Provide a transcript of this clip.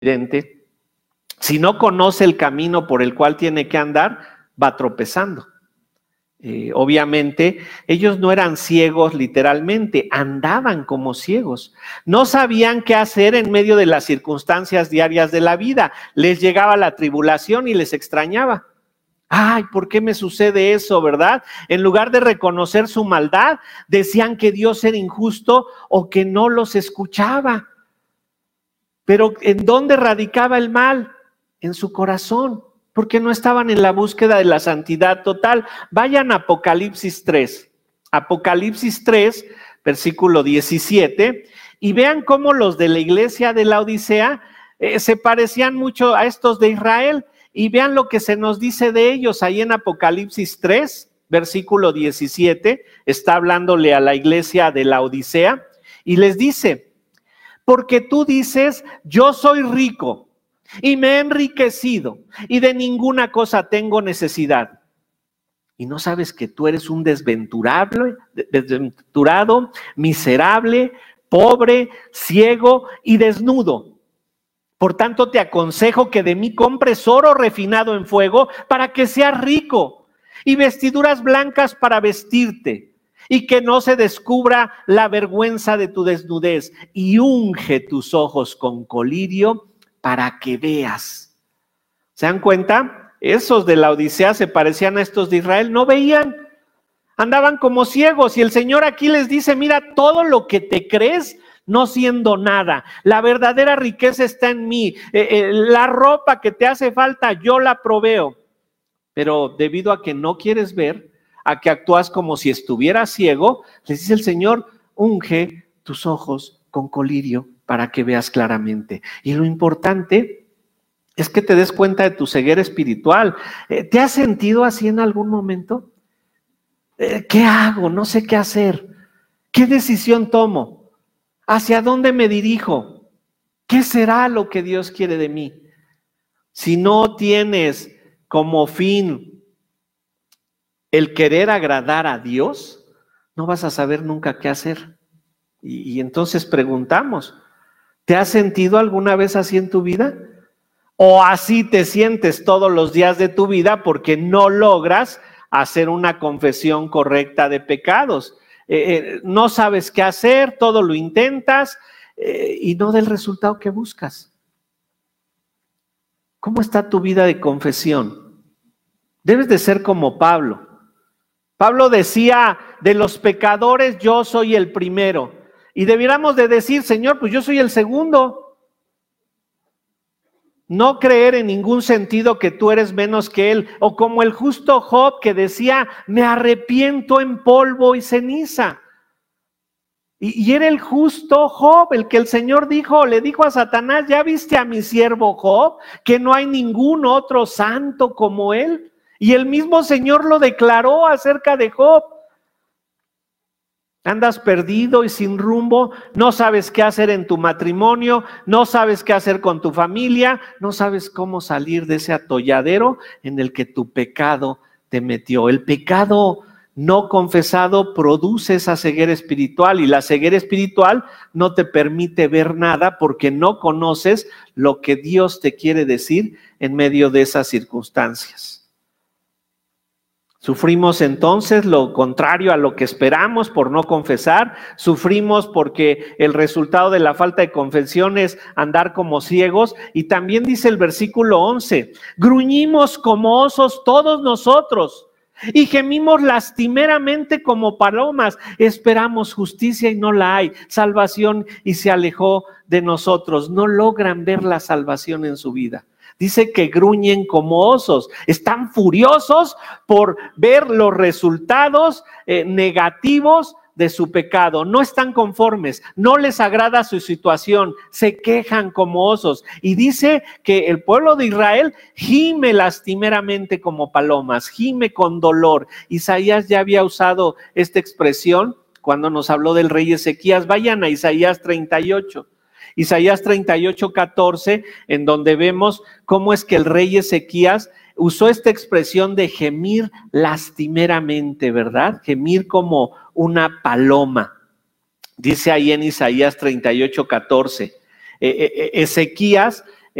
evidente, si no conoce el camino por el cual tiene que andar, va tropezando. Obviamente, ellos no eran ciegos literalmente, andaban como ciegos. No sabían qué hacer en medio de las circunstancias diarias de la vida. Les llegaba la tribulación y les extrañaba. Ay, ¿por qué me sucede eso, verdad? En lugar de reconocer su maldad, decían que Dios era injusto o que no los escuchaba. Pero ¿en dónde radicaba el mal? En su corazón, porque no estaban en la búsqueda de la santidad total. Vayan a Apocalipsis 3. Apocalipsis 3, versículo 17, y vean cómo los de la iglesia de la Odisea se parecían mucho a estos de Israel. Y vean lo que se nos dice de ellos ahí en Apocalipsis 3, versículo 17, está hablándole a la iglesia de la Odisea y les dice: porque tú dices, yo soy rico y me he enriquecido y de ninguna cosa tengo necesidad. Y no sabes que tú eres un desventurado, miserable, pobre, ciego y desnudo. Por tanto, te aconsejo que de mí compres oro refinado en fuego para que seas rico y vestiduras blancas para vestirte y que no se descubra la vergüenza de tu desnudez, y unge tus ojos con colirio para que veas. ¿Se dan cuenta? Esos de la Odisea se parecían a estos de Israel, no veían, andaban como ciegos, y el Señor aquí les dice: mira, todo lo que te crees no siendo nada, la verdadera riqueza está en mí, la ropa que te hace falta yo la proveo, pero debido a que no quieres ver, a que actúas como si estuvieras ciego, les dice el Señor: unge tus ojos con colirio para que veas claramente. Y lo importante es que te des cuenta de tu ceguera espiritual. ¿Te has sentido así en algún momento? ¿Qué hago? No sé qué hacer. ¿Qué decisión tomo? ¿Hacia dónde me dirijo? ¿Qué será lo que Dios quiere de mí? Si no tienes como fin el querer agradar a Dios, no vas a saber nunca qué hacer. Y entonces preguntamos: ¿te has sentido alguna vez así en tu vida? ¿O así te sientes todos los días de tu vida porque no logras hacer una confesión correcta de pecados? No sabes qué hacer, todo lo intentas y no da el resultado que buscas. ¿Cómo está tu vida de confesión? Debes de ser como Pablo. Pablo decía: de los pecadores yo soy el primero. Y debiéramos de decir: Señor, pues yo soy el segundo. No creer en ningún sentido que tú eres menos que él, o como el justo Job, que decía: me arrepiento en polvo y ceniza. Y era el justo Job el que el Señor le dijo a Satanás: ¿ya viste a mi siervo Job? Que no hay ningún otro santo como él. Y el mismo Señor lo declaró acerca de Job. Andas perdido y sin rumbo, no sabes qué hacer en tu matrimonio, no sabes qué hacer con tu familia, no sabes cómo salir de ese atolladero en el que tu pecado te metió. El pecado no confesado produce esa ceguera espiritual, y la ceguera espiritual no te permite ver nada porque no conoces lo que Dios te quiere decir en medio de esas circunstancias. Sufrimos entonces lo contrario a lo que esperamos por no confesar. Sufrimos porque el resultado de la falta de confesión es andar como ciegos. Y también dice el versículo 11: gruñimos como osos todos nosotros y gemimos lastimeramente como palomas. Esperamos justicia y no la hay, salvación y se alejó de nosotros. No logran ver la salvación en su vida. Dice que gruñen como osos, están furiosos por ver los resultados negativos de su pecado. No están conformes, no les agrada su situación, se quejan como osos. Y dice que el pueblo de Israel gime lastimeramente como palomas, gime con dolor. Isaías ya había usado esta expresión cuando nos habló del rey Ezequías. Vayan a Isaías 38. Isaías 38:14, en donde vemos cómo es que el rey Ezequías usó esta expresión de gemir lastimeramente, ¿verdad? Gemir como una paloma. Dice ahí en Isaías 38:14, Ezequías